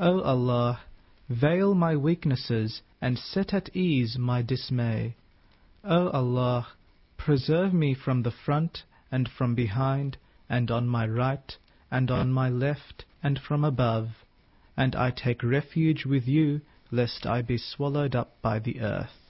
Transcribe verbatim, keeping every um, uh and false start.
O Allah, veil my weaknesses and set at ease my dismay. O Allah, preserve me from the front and from behind, and on my right, and on my left, and from above, and I take refuge with you, lest I be swallowed up by the earth.